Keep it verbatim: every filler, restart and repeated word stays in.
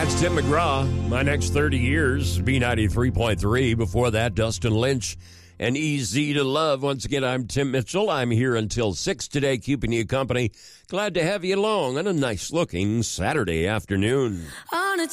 That's Tim McGraw. My next thirty years, B ninety-three point three. Before that, Dustin Lynch and Easy to Love. Once again, I'm Tim Mitchell. I'm here until six today, keeping you company. Glad to have you along on a nice-looking Saturday afternoon. On a